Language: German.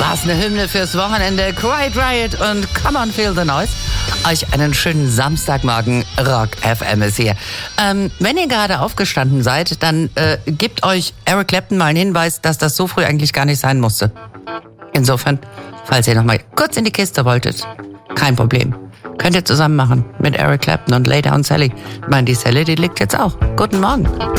Was eine Hymne fürs Wochenende. Quiet Riot und Come on Feel the Noise. Euch einen schönen Samstagmorgen. Rock FM ist hier. Wenn ihr gerade aufgestanden seid, dann gebt euch Eric Clapton mal einen Hinweis, dass das so früh eigentlich gar nicht sein musste. Insofern, falls ihr noch mal kurz in die Kiste wolltet, kein Problem. Könnt ihr zusammen machen mit Eric Clapton und Lay Down Sally. Ich meine, die Sally, die liegt jetzt auch. Guten Morgen.